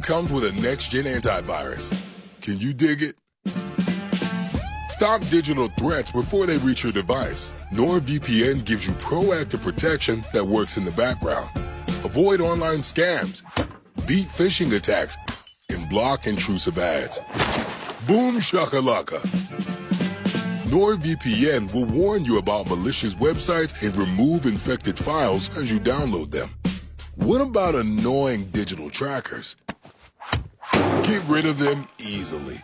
comes with a next-gen antivirus. Can you dig it? Stop digital threats before they reach your device. NordVPN gives you proactive protection that works in the background. Avoid online scams, beat phishing attacks, and block intrusive ads. Boom shakalaka. NordVPN will warn you about malicious websites and remove infected files as you download them. What about annoying digital trackers? Get rid of them easily.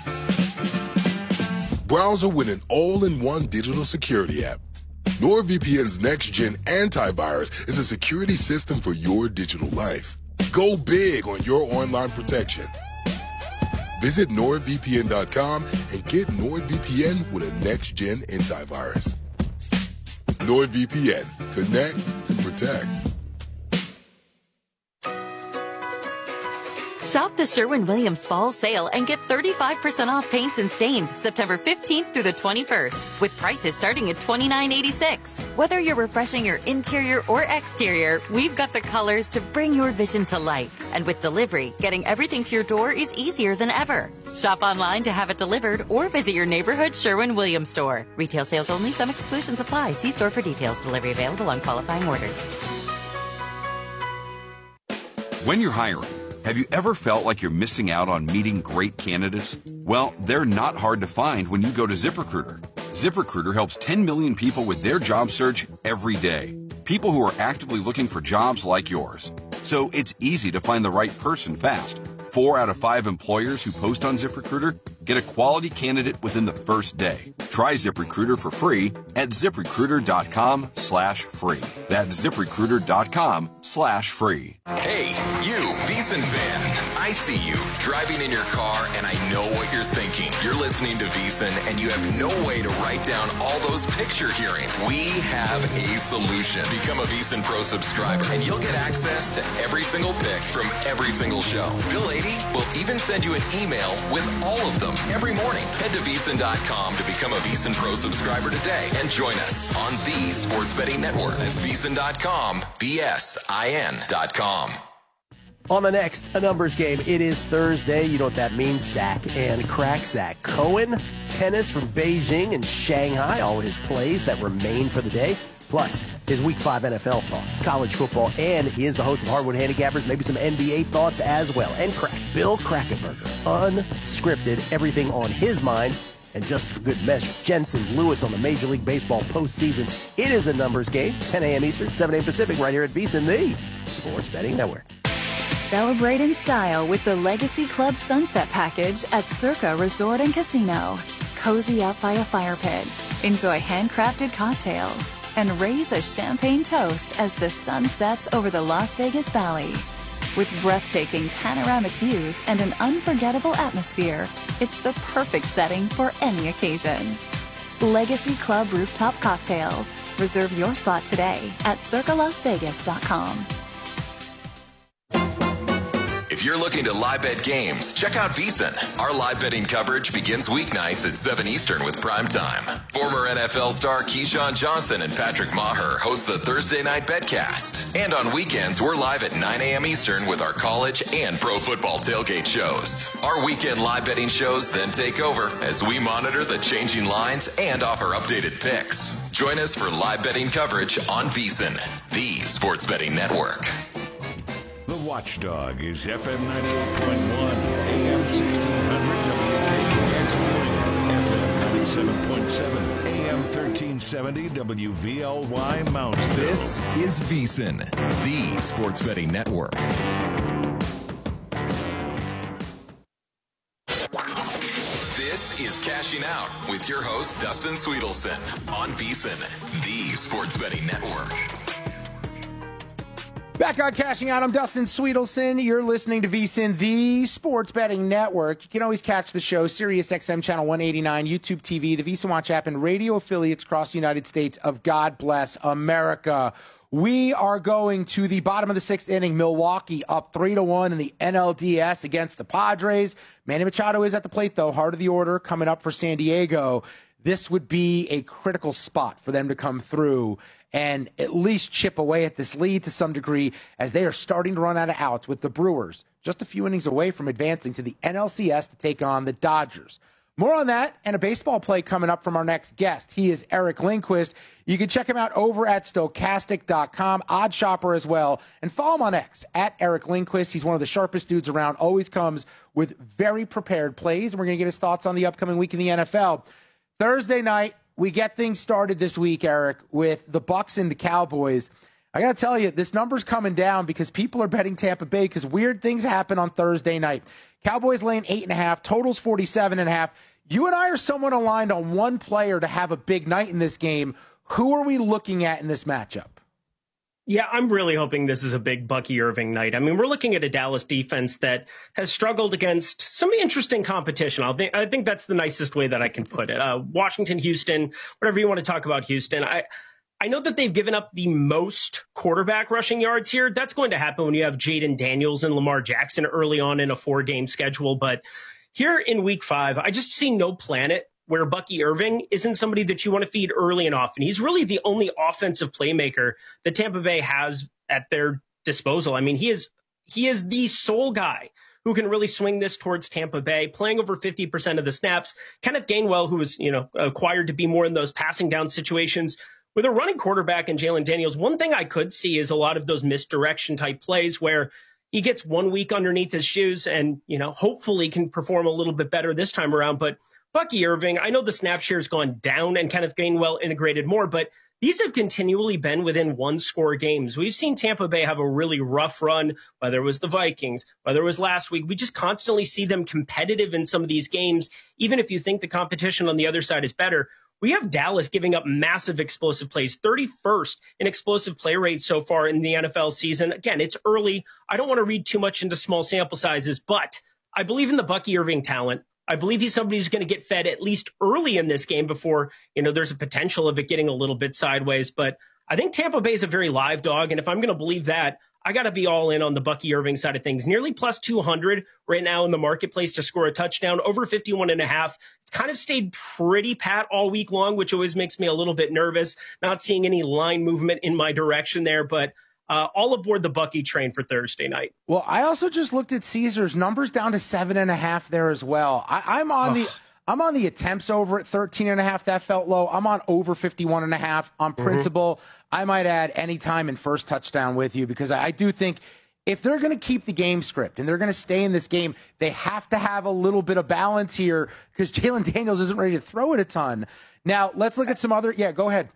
Browser with an all-in-one digital security app. NordVPN's next-gen antivirus is a security system for your digital life. Go big on your online protection. Visit NordVPN.com and get NordVPN with a next-gen antivirus. NordVPN. Connect and protect. Shop the Sherwin-Williams Fall Sale and get 35% off paints and stains September 15th through the 21st, with prices starting at $29.86. Whether you're refreshing your interior or exterior, we've got the colors to bring your vision to life. And with delivery, getting everything to your door is easier than ever. Shop online to have it delivered or visit your neighborhood Sherwin-Williams store. Retail sales only. Some exclusions apply. See store for details. Delivery available on qualifying orders. When you're hiring, have you ever felt like you're missing out on meeting great candidates? Well, they're not hard to find when you go to ZipRecruiter. ZipRecruiter helps 10 million people with their job search every day. People who are actively looking for jobs like yours. So it's easy to find the right person fast. 4 out of 5 employers who post on ZipRecruiter get a quality candidate within the first day. Try ZipRecruiter for free at ZipRecruiter.com/free. That's ZipRecruiter.com/free. Hey, you, VEASAN fan. I see you driving in your car, and I know what you're thinking. You're listening to VEASAN, and you have no way to write down all those picks you're hearing. We have a solution. Become a VEASAN Pro subscriber, and you'll get access to every single pick from every single show. Bill 80 will even send you an email with all of them every morning. Head to VEASAN.com to become a VEASAN Pro subscriber today and join us on the Sports Betting Network. That's VEASAN.com, VSIN.com. On the next A Numbers Game, it is Thursday. You know what that means. Zach and Crack. Zach Cohen, tennis from Beijing and Shanghai, all his plays that remain for the day. Plus, his Week 5 NFL thoughts, college football, and he is the host of Hardwood Handicappers, maybe some NBA thoughts as well. And Crack, Bill Krackomberger, unscripted, everything on his mind. And just for good measure, Jensen Lewis on the Major League Baseball postseason. It is A Numbers Game, 10 a.m. Eastern, 7 a.m. Pacific, right here at VEASAN, the Sports Betting Network. Celebrate in style with the Legacy Club Sunset Package at Circa Resort and Casino. Cozy up by a fire pit, enjoy handcrafted cocktails, and raise a champagne toast as the sun sets over the Las Vegas Valley. With breathtaking panoramic views and an unforgettable atmosphere, it's the perfect setting for any occasion. Legacy Club Rooftop Cocktails. Reserve your spot today at circalasvegas.com. If you're looking to live bet games, check out VEASAN. Our live betting coverage begins weeknights at 7 Eastern with prime time. Former NFL star Keyshawn Johnson and Patrick Maher host the Thursday Night Betcast. And on weekends, we're live at 9 a.m. Eastern with our college and pro football tailgate shows. Our weekend live betting shows then take over as we monitor the changing lines and offer updated picks. Join us for live betting coverage on VEASAN, the Sports Betting Network. The Watchdog is FM 98.1, AM 1600, WKKX FM 97.7, AM 1370, WVLY Moundsville. This is VEASAN, the Sports Betting Network. This is Cashing Out with your host, Dustin Sweetelson, on VEASAN, the Sports Betting Network. Back on Cashing Out, I'm Dustin Sweetelson. You're listening to VEASAN, the Sports Betting Network. You can always catch the show, Sirius XM Channel 189, YouTube TV, the VEASAN Watch app, and radio affiliates across the United States of God Bless America. We are going to the bottom of the 6th inning. Milwaukee up 3-1 in the NLDS against the Padres. Manny Machado is at the plate, though. Heart of the order coming up for San Diego. This would be a critical spot for them to come through and at least chip away at this lead to some degree, as they are starting to run out of outs, with the Brewers just a few innings away from advancing to the NLCS to take on the Dodgers. More on that and a baseball play coming up from our next guest. He is Eric Lindquist. You can check him out over at Stokastic.com, Odd Shopper as well, and follow him on X at Eric Lindquist. He's one of the sharpest dudes around, always comes with very prepared plays, and we're going to get his thoughts on the upcoming week in the NFL. Thursday night, we get things started this week, Eric, with the Bucs and the Cowboys. I got to tell you, this number's coming down because people are betting Tampa Bay because weird things happen on Thursday night. Cowboys laying 8.5, totals 47.5. You and I are somewhat aligned on one player to have a big night in this game. Who are we looking at in this matchup? Yeah, I'm really hoping this is a big Bucky Irving night. I mean, we're looking at a Dallas defense that has struggled against some interesting competition. I think that's the nicest way that I can put it. Washington, Houston, whatever you want to talk about Houston. I know that they've given up the most quarterback rushing yards here. That's going to happen when you have Jaden Daniels and Lamar Jackson early on in a 4-game schedule. But here in week 5, I just see no planet where Bucky Irving isn't somebody that you want to feed early and often. He's really the only offensive playmaker that Tampa Bay has at their disposal. I mean, he is the sole guy who can really swing this towards Tampa Bay, playing over 50% of the snaps. Kenneth Gainwell, who was, acquired to be more in those passing down situations. With a running quarterback in Jalen Daniels, one thing I could see is a lot of those misdirection type plays where he gets 1 week underneath his shoes and, hopefully can perform a little bit better this time around. But Bucky Irving, I know the snap share has gone down and Kenneth Gainwell integrated more, but these have continually been within 1-score games. We've seen Tampa Bay have a really rough run, whether it was the Vikings, whether it was last week. We just constantly see them competitive in some of these games, even if you think the competition on the other side is better. We have Dallas giving up massive explosive plays, 31st in explosive play rate so far in the NFL season. Again, it's early. I don't want to read too much into small sample sizes, but I believe in the Bucky Irving talent. I believe he's somebody who's going to get fed at least early in this game before, there's a potential of it getting a little bit sideways. But I think Tampa Bay is a very live dog. And if I'm going to believe that, I got to be all in on the Bucky Irving side of things. Nearly plus 200 right now in the marketplace to score a touchdown, over 51.5. It's kind of stayed pretty pat all week long, which always makes me a little bit nervous. Not seeing any line movement in my direction there, but all aboard the Bucky train for Thursday night. Well, I also just looked at Caesars numbers down to 7.5 there as well. I'm on the attempts over at 13.5. That felt low. I'm on over 51.5 on principle. I might add any time in first touchdown with you because I do think if they're going to keep the game script and they're going to stay in this game, they have to have a little bit of balance here because Jalen Daniels isn't ready to throw it a ton. Now, let's look at some other. Yeah, go ahead.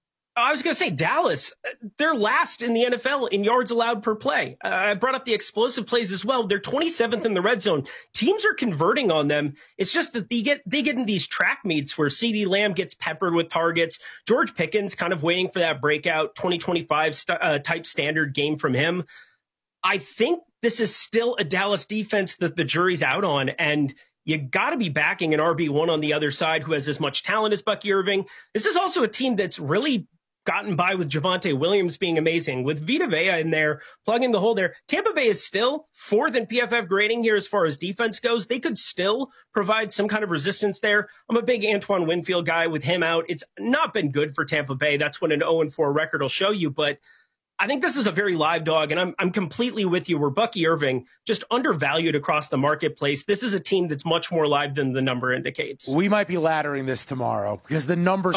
I was going to say Dallas, they're last in the NFL in yards allowed per play. I brought up the explosive plays as well. They're 27th in the red zone. Teams are converting on them. It's just that they get in these track meets where CeeDee Lamb gets peppered with targets. George Pickens kind of waiting for that breakout 2025 type standard game from him. I think this is still a Dallas defense that the jury's out on, and you got to be backing an RB1 on the other side who has as much talent as Bucky Irving. This is also a team that's really gotten by with Javonte Williams being amazing. With Vita Vea in there, plugging the hole there, Tampa Bay is still 4th in PFF grading here as far as defense goes. They could still provide some kind of resistance there. I'm a big Antoine Winfield guy. With him out, it's not been good for Tampa Bay. That's what an 0-4 record will show you, but I think this is a very live dog, and I'm completely with you where Bucky Irving just undervalued across the marketplace. This is a team that's much more live than the number indicates. We might be laddering this tomorrow because the number's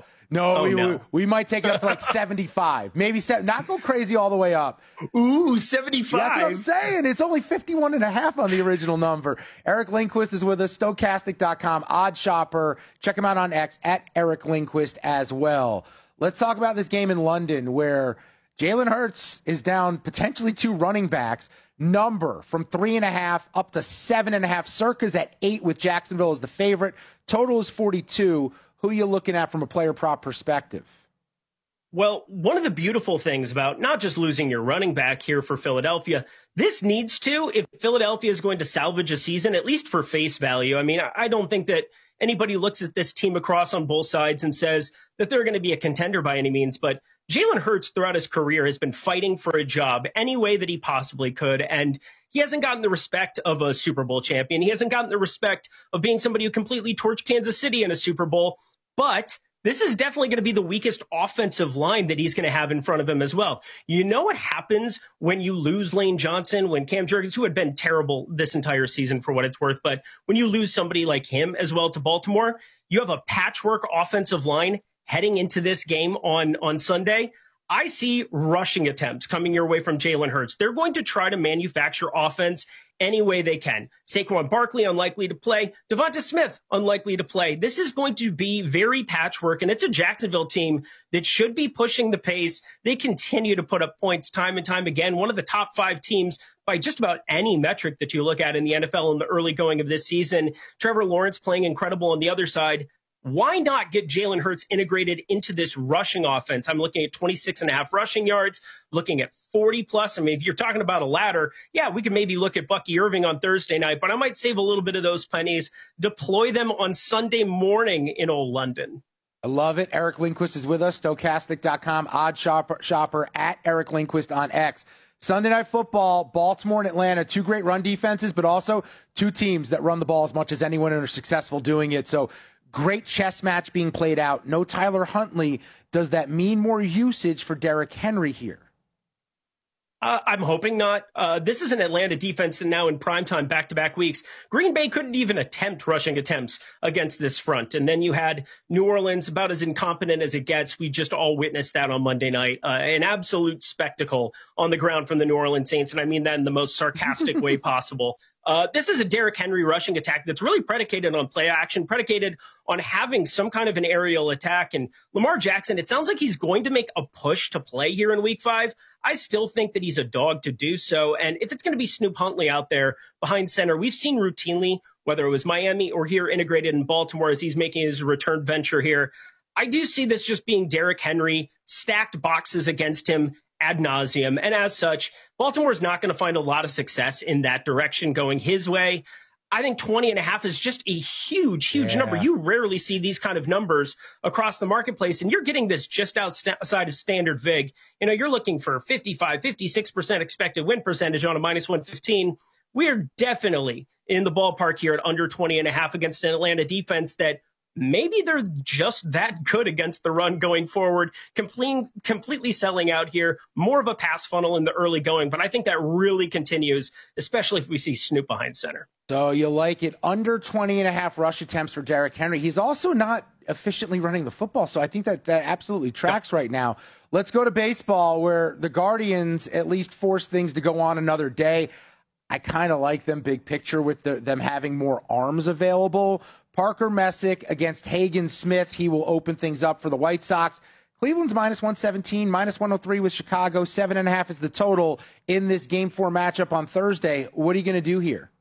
we might take it up to like 75, maybe not go crazy all the way up. Ooh, 75. That's what I'm saying. It's only 51.5 on the original number. Eric Lindquist is with us, Stokastic.com, Odd Shopper. Check him out on X at Eric Lindquist as well. Let's talk about this game in London where Jalen Hurts is down potentially 2 running backs. Number from 3.5 up to 7.5. Circa's at 8 with Jacksonville as the favorite. Total is 42. Who are you looking at from a player prop perspective? Well, one of the beautiful things about not just losing your running back here for Philadelphia, this needs to, if Philadelphia is going to salvage a season, at least for face value. I mean, I don't think that anybody looks at this team across on both sides and says that they're going to be a contender by any means, but Jalen Hurts throughout his career has been fighting for a job any way that he possibly could, and he hasn't gotten the respect of a Super Bowl champion. He hasn't gotten the respect of being somebody who completely torched Kansas City in a Super Bowl, but this is definitely going to be the weakest offensive line that he's going to have in front of him as well. You know what happens when you lose Lane Johnson, when Cam Jurgens, who had been terrible this entire season for what it's worth, but when you lose somebody like him as well to Baltimore, you have a patchwork offensive line heading into this game on Sunday. I see rushing attempts coming your way from Jalen Hurts. They're going to try to manufacture offense any way they can. Saquon Barkley, unlikely to play. Devonta Smith, unlikely to play. This is going to be very patchwork, and it's a Jacksonville team that should be pushing the pace. They continue to put up points time and time again. One of the top 5 teams by just about any metric that you look at in the NFL in the early going of this season. Trevor Lawrence playing incredible on the other side. Why not get Jalen Hurts integrated into this rushing offense? I'm looking at 26.5 rushing yards, looking at 40 plus. I mean, if you're talking about a ladder, yeah, we could maybe look at Bucky Irving on Thursday night, but I might save a little bit of those pennies, deploy them on Sunday morning in old London. I love it. Eric Lindquist is with us, Stokastic.com, odd shopper at Eric Lindquist on X. Sunday Night Football, Baltimore and Atlanta, 2 great run defenses, but also 2 teams that run the ball as much as anyone and are successful doing it. So great chess match being played out. No Tyler Huntley. Does that mean more usage for Derrick Henry here? I'm hoping not. This is an Atlanta defense, and now in primetime back-to-back weeks, Green Bay couldn't even attempt rushing attempts against this front. And then you had New Orleans, about as incompetent as it gets. We just all witnessed that on Monday night. An absolute spectacle on the ground from the New Orleans Saints, and I mean that in the most sarcastic way possible. This is a Derrick Henry rushing attack that's really predicated on play action, predicated on having some kind of an aerial attack. And Lamar Jackson, it sounds like he's going to make a push to play here in week 5. I still think that he's a dog to do so. And if it's going to be Snoop Huntley out there behind center, we've seen routinely, whether it was Miami or here integrated in Baltimore as he's making his return venture here, I do see this just being Derrick Henry, stacked boxes against him ad nauseum. And as such, Baltimore is not going to find a lot of success in that direction going his way. I think 20.5 is just a huge number. You rarely see these kind of numbers across the marketplace, and you're getting this just outside of standard VIG. You know, you're looking for 55, 56% expected win percentage on a -115. We're definitely in the ballpark here at under 20.5 against an Atlanta defense that maybe they're just that good against the run going forward, completely selling out here, more of a pass funnel in the early going. But I think that really continues, especially if we see Snoop behind center. So you like it, under 20.5 rush attempts for Derrick Henry. He's also not efficiently running the football, so I think that absolutely tracks right now. Let's go to baseball, where the Guardians at least force things to go on another day. I kind of like them big picture with them having more arms available. Parker Messick against Hagen Smith. He will open things up for the White Sox. Cleveland's -117, -103 with Chicago. 7.5 is the total in this Game 4 matchup on Thursday. What are you going to do here?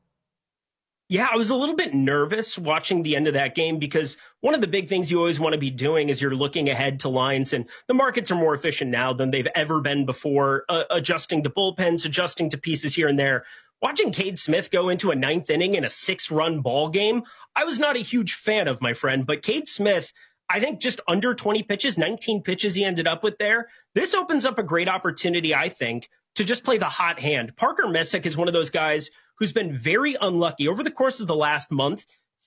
Yeah, I was a little bit nervous watching the end of that game because one of the big things you always want to be doing is you're looking ahead to lines, and the markets are more efficient now than they've ever been before, adjusting to bullpens, adjusting to pieces here and there. Watching Cade Smith go into a 9th inning in a 6-run ball game, I was not a huge fan of, my friend, but Cade Smith, I think just under 20 pitches, 19 pitches he ended up with there. This opens up a great opportunity, I think, to just play the hot hand. Parker Messick is one of those guys who's been very unlucky over the course of the last month.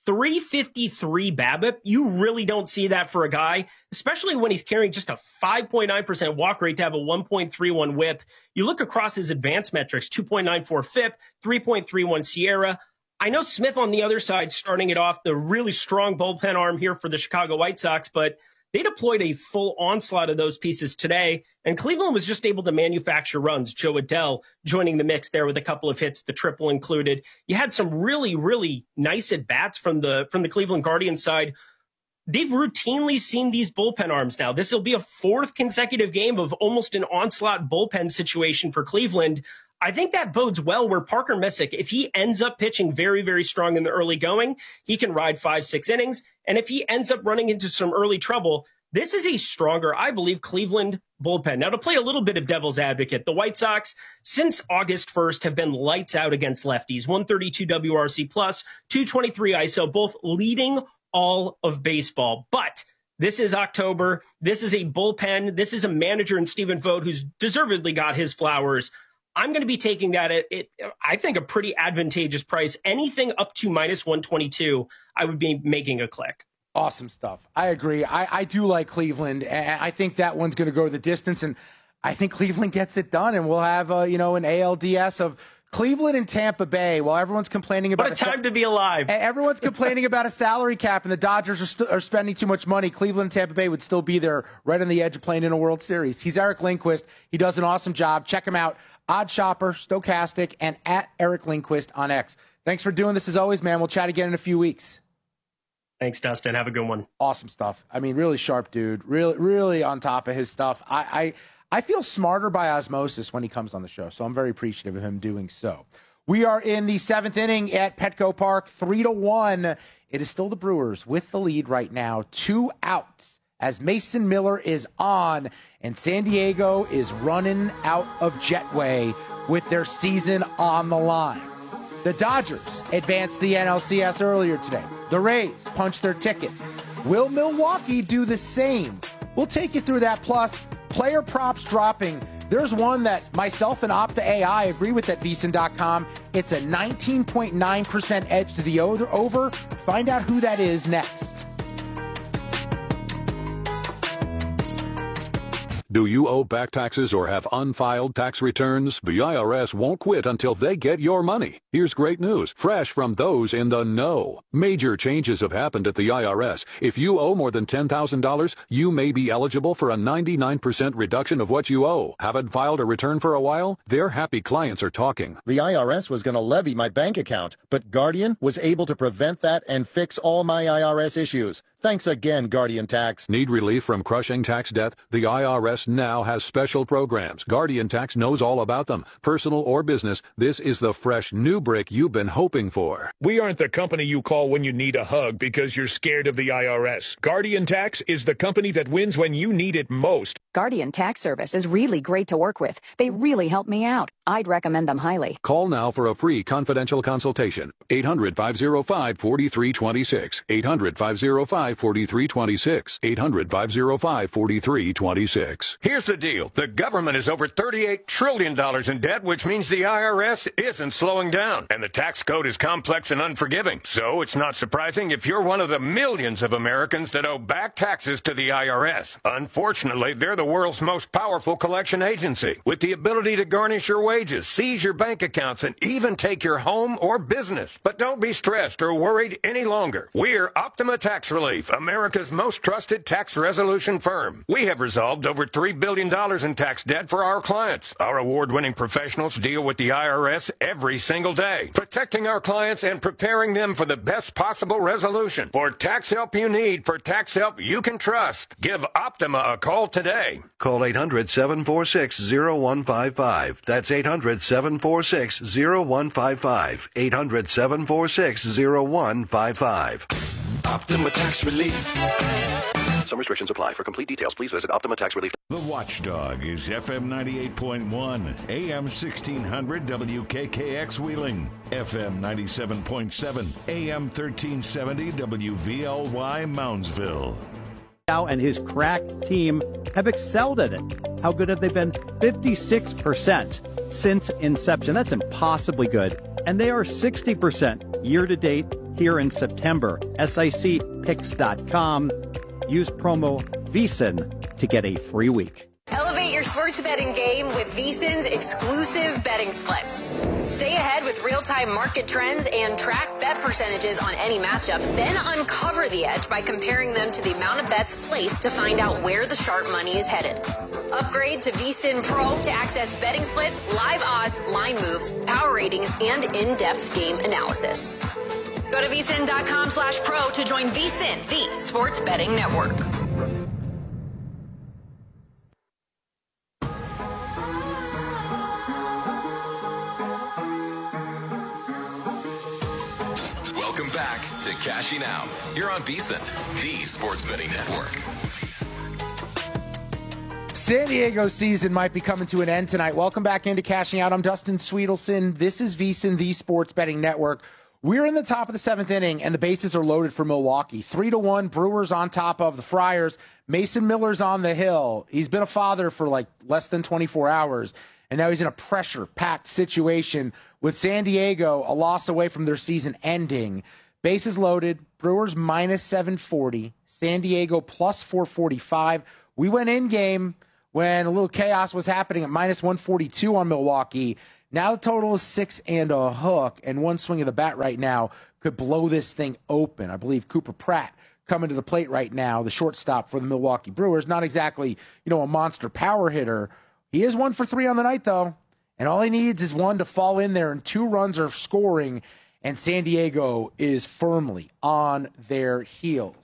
353 BABIP. You really don't see that for a guy, especially when he's carrying just a 5.9% walk rate to have a 1.31 whip. You look across his advanced metrics, 2.94 FIP, 3.31 SIERA. I know Smith on the other side starting it off, the really strong bullpen arm here for the Chicago White Sox, but they deployed a full onslaught of those pieces today, and Cleveland was just able to manufacture runs. Joe Adell joining the mix there with a couple of hits, the triple included. You had some really, really nice at-bats from the Cleveland Guardians side. They've routinely seen these bullpen arms now. This will be a 4th consecutive game of almost an onslaught bullpen situation for Cleveland. I think that bodes well where Parker Messick, if he ends up pitching very, very strong in the early going, he can ride 5-6 innings. And if he ends up running into some early trouble, this is a stronger, I believe, Cleveland bullpen. Now, to play a little bit of devil's advocate, the White Sox, since August 1st, have been lights out against lefties. 132 WRC plus, 223 ISO, both leading all of baseball. But this is October. This is a bullpen. This is a manager in Stephen Vogt who's deservedly got his flowers. I'm going to be taking that at, I think, a pretty advantageous price. Anything up to -122, I would be making a click. Awesome stuff. I agree. I do like Cleveland, and I think that one's going to go the distance, and I think Cleveland gets it done, and we'll have an ALDS of Cleveland and Tampa Bay. While everyone's complaining about what a time to be alive. Everyone's complaining about a salary cap, and the Dodgers are spending too much money. Cleveland and Tampa Bay would still be there, right on the edge of playing in a World Series. He's Eric Lindquist. He does an awesome job. Check him out. Odd Shopper, Stochastic, and at Eric Lindquist on X. Thanks for doing this as always, man. We'll chat again in a few weeks. Thanks, Dustin. Have a good one. Awesome stuff. I mean, really sharp dude. Really on top of his stuff. I feel smarter by osmosis when he comes on the show, so I'm very appreciative of him doing so. We are in the 7th inning at Petco Park, 3-1. It is still the Brewers with the lead right now, 2 outs as Mason Miller is on, and San Diego is running out of Jetway with their season on the line. The Dodgers advanced the NLCS earlier today. The Rays punched their ticket. Will Milwaukee do the same? We'll take you through that. Plus, player props dropping. There's one that myself and Opta AI agree with at VSiN.com. It's a 19.9% edge to the over. Find out who that is next. Do you owe back taxes or have unfiled tax returns? The IRS won't quit until they get your money. Here's great news, fresh from those in the know. Major changes have happened at the IRS. If you owe more than $10,000, you may be eligible for a 99% reduction of what you owe. Haven't filed a return for a while? Their happy clients are talking. The IRS was going to levy my bank account, but Guardian was able to prevent that and fix all my IRS issues. Thanks again, Guardian Tax. Need relief from crushing tax debt? The IRS now has special programs. Guardian Tax knows all about them. Personal or business, this is the fresh new brick you've been hoping for. We aren't the company you call when you need a hug because you're scared of the IRS. Guardian Tax is the company that wins when you need it most. Guardian Tax Service is really great to work with. They really help me out. I'd recommend them highly. Call now for a free confidential consultation. 800-505-4326. 800-505-4326. 800-505-4326. Here's the deal. The government is over $38 trillion in debt, which means the IRS isn't slowing down. And the tax code is complex and unforgiving. So it's not surprising if you're one of the millions of Americans that owe back taxes to the IRS. Unfortunately, they're the world's most powerful collection agency, with the ability to garnish your wages, seize your bank accounts, and even take your home or business. But don't be stressed or worried any longer. We're Optima Tax Relief, America's most trusted tax resolution firm. We have resolved over $3 billion in tax debt for our clients. Our award-winning professionals deal with the IRS every single day, protecting our clients and preparing them for the best possible resolution. For tax help you need, for tax help you can trust, give Optima a call today. Call 800-746-0155. That's 800-746-0155. 800-746-0155. Optima Tax Relief. Some restrictions apply. For complete details, please visit Optima Tax Relief. The Watchdog is FM 98.1, AM 1600 WKKX Wheeling, FM 97.7, AM 1370 WVLY Moundsville. And his crack team have excelled at it. How good have they been? 56% since inception. That's impossibly good. And they are 60% year to date here in September. SICPicks.com. Use promo VSiN to get a free week. Elevate your sports betting game with VSiN's exclusive betting splits. Stay ahead with real-time market trends and track bet percentages on any matchup. Then uncover the edge by comparing them to the amount of bets placed to find out where the sharp money is headed. Upgrade to VSiN Pro to access betting splits, live odds, line moves, power ratings, and in-depth game analysis. Go to VSiN.com/pro to join VSiN, the sports betting network. Welcome back to Cashing Out. You're on VSiN, the sports betting network. San Diego season might be coming to an end tonight. Welcome back into Cashing Out. I'm Dustin Sweetelson. This is VSiN, the sports betting network. We're in the top of the 7th inning, and the bases are loaded for Milwaukee. 3-1, Brewers on top of the Friars. Mason Miller's on the hill. He's been a father for like less than 24 hours, and now he's in a pressure-packed situation with San Diego, a loss away from their season ending. Bases loaded. Brewers minus 740. San Diego plus 445. We went in game when a little chaos was happening at minus 142 on Milwaukee. Now the total is 6 and a hook, and one swing of the bat right now could blow this thing open. I believe Cooper Pratt coming to the plate right now, the shortstop for the Milwaukee Brewers. Not exactly, a monster power hitter. He is 1 for 3 on the night, though, and all he needs is one to fall in there, and 2 runs are scoring, and San Diego is firmly on their heels.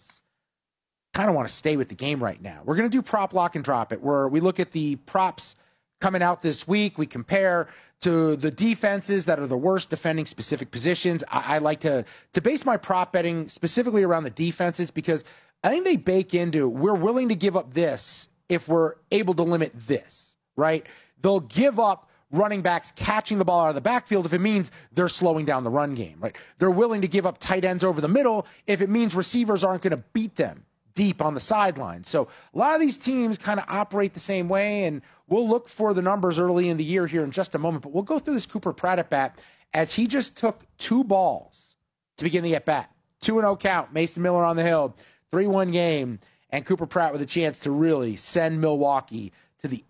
Kind of want to stay with the game right now. We're going to do prop lock and drop it, where we look at the props coming out this week. We compare to the defenses that are the worst defending specific positions. I like to base my prop betting specifically around the defenses because I think they bake into we're willing to give up this if we're able to limit this, right? They'll give up running backs catching the ball out of the backfield if it means they're slowing down the run game, right? They're willing to give up tight ends over the middle if it means receivers aren't going to beat them deep on the sideline. So a lot of these teams kind of operate the same way, and we'll look for the numbers early in the year here in just a moment. But we'll go through this Cooper Pratt at bat as he just took 2 balls to begin the at bat. 2-0 count. Mason Miller on the hill. 3-1 game, and Cooper Pratt with a chance to really send Milwaukee to the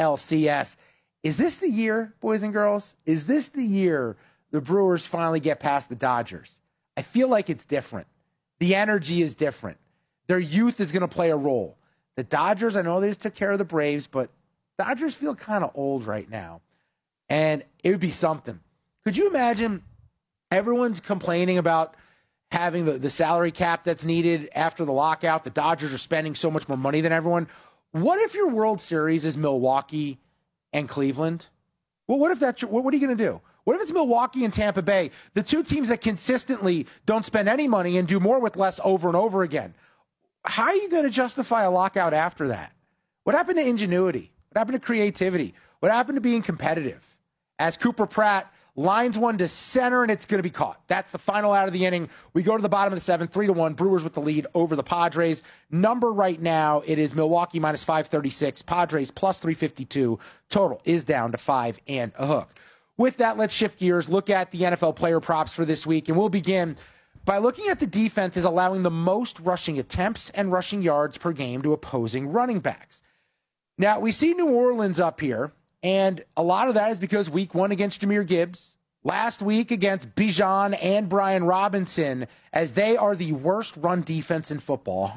NLCS. Is this the year, boys and girls? Is this the year the Brewers finally get past the Dodgers? I feel like it's different. The energy is different. Their youth is going to play a role. The Dodgers, I know they just took care of the Braves, but Dodgers feel kind of old right now. And it would be something. Could you imagine everyone's complaining about having the salary cap that's needed after the lockout? The Dodgers are spending so much more money than everyone. What if your World Series is Milwaukee and Cleveland? Well, what if that's what are you going to do? What if it's Milwaukee and Tampa Bay, the 2 teams that consistently don't spend any money and do more with less over and over again? How are you going to justify a lockout after that? What happened to ingenuity? What happened to creativity? What happened to being competitive? As Cooper Pratt lines one to center, and it's going to be caught. That's the final out of the inning. We go to the bottom of the 7th, 3-1. Brewers with the lead over the Padres. Number right now, it is Milwaukee minus 536. Padres plus 352. Total is down to 5 and a hook. With that, let's shift gears, look at the NFL player props for this week, and we'll begin by looking at the defenses allowing the most rushing attempts and rushing yards per game to opposing running backs. Now, we see New Orleans up here, and a lot of that is because week 1 against Jahmyr Gibbs, last week against Bijan and Brian Robinson, as they are the worst run defense in football,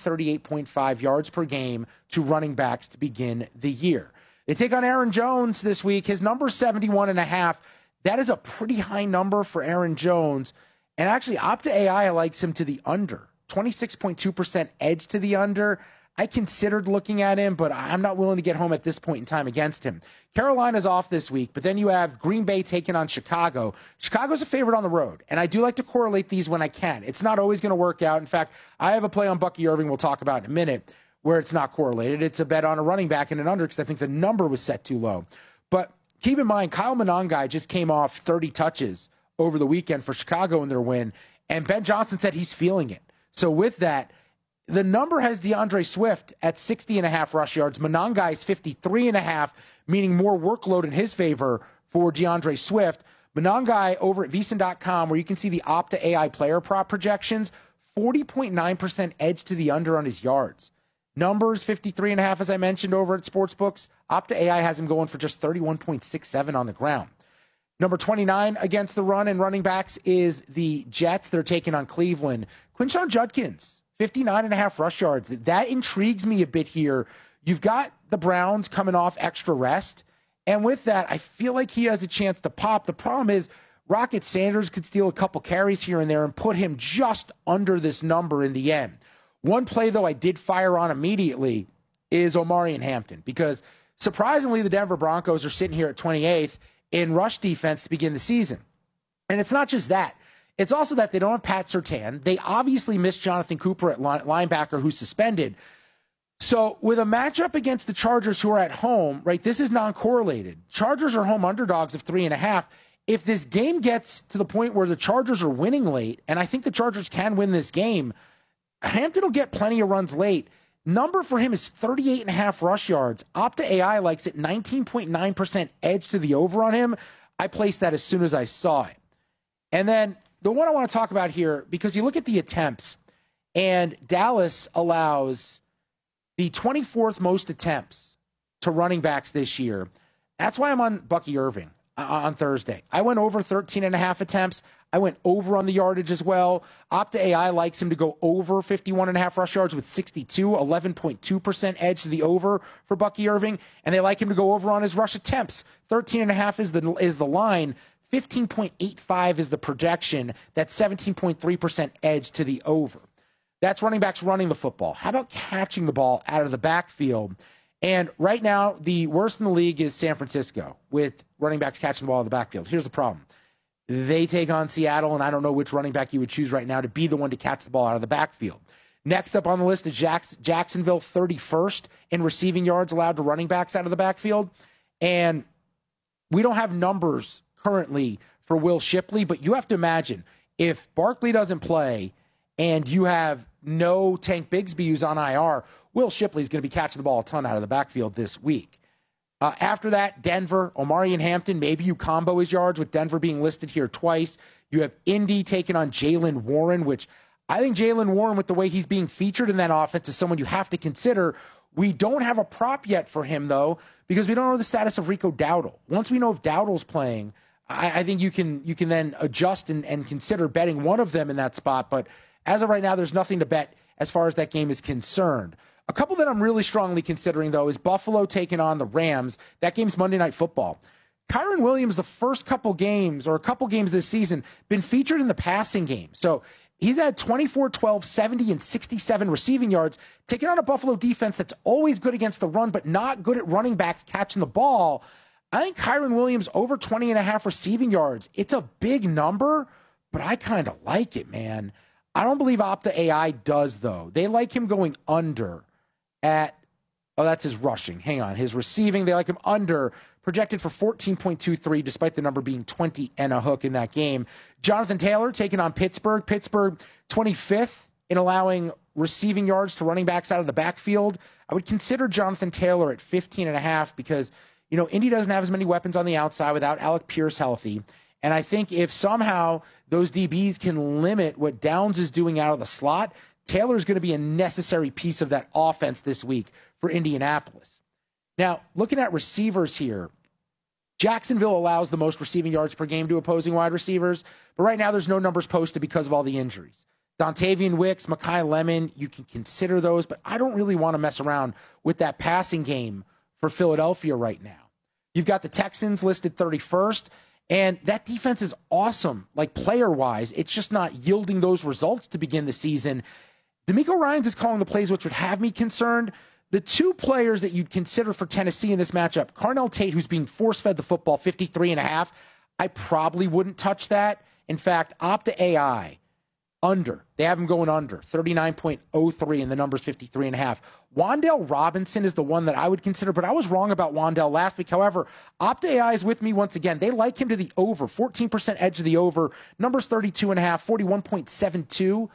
138.5 yards per game to running backs to begin the year. They take on Aaron Jones this week. His number is 71.5. That is a pretty high number for Aaron Jones. And actually, Opta AI likes him to the under. 26.2% edge to the under. I considered looking at him, but I'm not willing to get home at this point in time against him. Carolina's off this week, but then you have Green Bay taking on Chicago. Chicago's a favorite on the road, and I do like to correlate these when I can. It's not always going to work out. In fact, I have a play on Bucky Irving we'll talk about in a minute where it's not correlated. It's a bet on a running back and an under because I think the number was set too low. But keep in mind, Kyle Monangai just came off 30 touches over the weekend for Chicago in their win, and Ben Johnson said he's feeling it. So with that, the number has DeAndre Swift at 60.5 rush yards. Monangai is 53.5, meaning more workload in his favor for DeAndre Swift. Monangai over at VSiN.com, where you can see the Opta AI player prop projections, 40.9% edge to the under on his yards. Numbers 53.5, as I mentioned, over at Sportsbooks. Opta AI has him going for just 31.67 on the ground. Number 29 against the run and running backs is the Jets. They're taking on Cleveland. Quinshon Judkins, 59.5 rush yards. That intrigues me a bit here. You've got the Browns coming off extra rest. And with that, I feel like he has a chance to pop. The problem is Rocket Sanders could steal a couple carries here and there and put him just under this number in the end. One play, though, I did fire on immediately is Omarion Hampton, because surprisingly, the Denver Broncos are sitting here at 28th in rush defense to begin the season. And it's not just that. It's also that they don't have Pat Surtain. They obviously missed Jonathan Cooper at linebacker, who's suspended. So with a matchup against the Chargers, who are at home, right, this is non-correlated. Chargers are home underdogs of 3.5. If this game gets to the point where the Chargers are winning late, and I think the Chargers can win this game, Hampton will get plenty of runs late. Number for him is 38.5 rush yards. Opta AI likes it 19.9% edge to the over on him. I placed that as soon as I saw it. And then the one I want to talk about here, because you look at the attempts, and Dallas allows the 24th most attempts to running backs this year. That's why I'm on Bucky Irving on Thursday. I went over 13.5 attempts. I went over on the yardage as well. Opta AI likes him to go over 51.5 rush yards with 62, 11.2% edge to the over for Bucky Irving. And they like him to go over on his rush attempts. 13.5 is the line. 15.85 is the projection. That's 17.3% edge to the over. That's running backs running the football. How about catching the ball out of the backfield? And right now, the worst in the league is San Francisco with running backs catching the ball out of the backfield. Here's the problem. They take on Seattle, and I don't know which running back you would choose right now to be the one to catch the ball out of the backfield. Next up on the list is Jacksonville, 31st in receiving yards allowed to running backs out of the backfield. And we don't have numbers currently for Will Shipley, but you have to imagine if Barkley doesn't play and you have no Tank Bigsby who's on IR, Will Shipley's going to be catching the ball a ton out of the backfield this week. After that, Denver, Omari and Hampton, maybe you combo his yards with Denver being listed here twice. You have Indy taking on Jaylen Warren, which I think Jaylen Warren, with the way he's being featured in that offense, is someone you have to consider. We don't have a prop yet for him, though, because we don't know the status of Rico Dowdle. Once we know if Dowdle's playing, I think you can then adjust and consider betting one of them in that spot. But as of right now, there's nothing to bet as far as that game is concerned. A couple that I'm really strongly considering, though, is Buffalo taking on the Rams. That game's Monday Night Football. Kyren Williams, the first couple games this season, been featured in the passing game. So he's had 24, 12, 70, and 67 receiving yards, taking on a Buffalo defense that's always good against the run, but not good at running backs catching the ball. I think Kyren Williams over 20.5 receiving yards. It's a big number, but I kind of like it, man. I don't believe Opta AI does, though. They like him going under at, that's his rushing. Hang on. His receiving, they like him under, projected for 14.23, despite the number being 20 and a hook in that game. Jonathan Taylor taking on Pittsburgh. Pittsburgh 25th in allowing receiving yards to running backs out of the backfield. I would consider Jonathan Taylor at 15.5 because, Indy doesn't have as many weapons on the outside without Alec Pierce healthy. And I think if somehow those DBs can limit what Downs is doing out of the slot, Taylor's going to be a necessary piece of that offense this week for Indianapolis. Now, looking at receivers here, Jacksonville allows the most receiving yards per game to opposing wide receivers, but right now there's no numbers posted because of all the injuries. Dontavian Wicks, Mekhi Lemon, you can consider those, but I don't really want to mess around with that passing game for Philadelphia right now. You've got the Texans listed 31st, and that defense is awesome, like player-wise. It's just not yielding those results to begin the season. D'Amico Ryans is calling the plays, which would have me concerned. The two players that you'd consider for Tennessee in this matchup, Carnell Tate, who's being force-fed the football, 53.5. I probably wouldn't touch that. In fact, Opta AI, under. They have him going under, 39.03, and the number's 53.5. Wan'Dale Robinson is the one that I would consider, but I was wrong about Wan'Dale last week. However, Opta AI is with me once again. They like him to the over, 14% edge of the over. Number's 32.5, 41.72.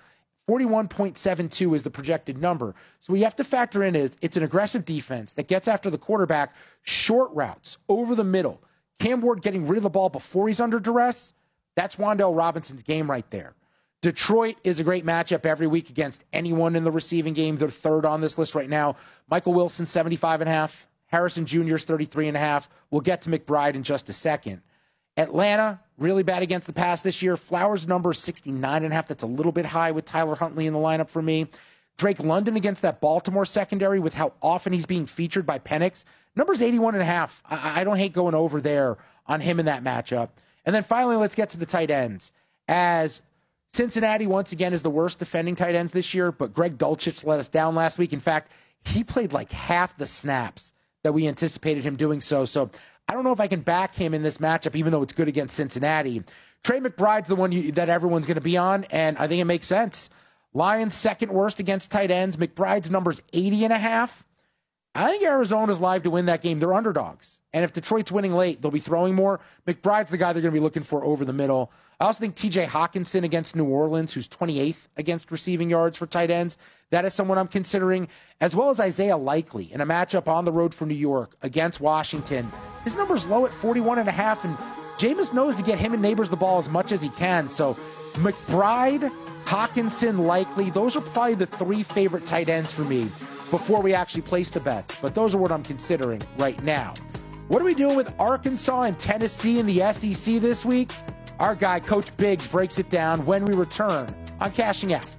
41.72 is the projected number. So what you have to factor in is it's an aggressive defense that gets after the quarterback, short routes, over the middle. Cam Ward getting rid of the ball before he's under duress. That's Wan'Dale Robinson's game right there. Detroit is a great matchup every week against anyone in the receiving game. They're third on this list right now. Michael Wilson, 75.5. Harrison Jr. is 33.5. We'll get to McBride in just a second. Atlanta, really bad against the pass this year. Flowers' number is 69.5. That's a little bit high with Tyler Huntley in the lineup for me. Drake London against that Baltimore secondary with how often he's being featured by Penix. Number's 81.5. I don't hate going over there on him in that matchup. And then finally, let's get to the tight ends. As Cincinnati, once again, is the worst defending tight ends this year, but Greg Dulcich let us down last week. In fact, he played like half the snaps that we anticipated him doing so. So I don't know if I can back him in this matchup, even though it's good against Cincinnati. Trey McBride's the one that everyone's going to be on, and I think it makes sense. Lions second worst against tight ends. McBride's number's 80.5. I think Arizona's live to win that game. They're underdogs. And if Detroit's winning late, they'll be throwing more. McBride's the guy they're going to be looking for over the middle. I also think TJ Hawkinson against New Orleans, who's 28th against receiving yards for tight ends. That is someone I'm considering, as well as Isaiah Likely in a matchup on the road for New York against Washington. His number's low at 41.5, and Jameis knows to get him and Neighbors the ball as much as he can. So McBride, Hawkinson, Likely, those are probably the three favorite tight ends for me before we actually place the bets. But those are what I'm considering right now. What are we doing with Arkansas and Tennessee in the SEC this week? Our guy, Coach Biggs, breaks it down when we return on Cashing Out.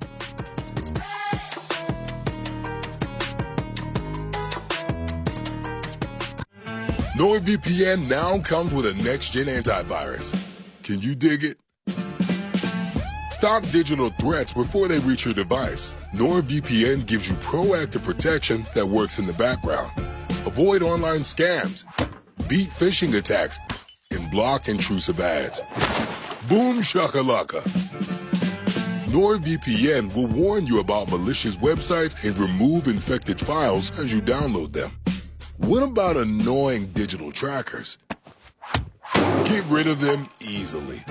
NordVPN now comes with a next-gen antivirus. Can you dig it? Stop digital threats before they reach your device. NordVPN gives you proactive protection that works in the background. Avoid online scams, beat phishing attacks, and block intrusive ads. Boom shakalaka. NordVPN will warn you about malicious websites and remove infected files as you download them. What about annoying digital trackers? Get rid of them easily.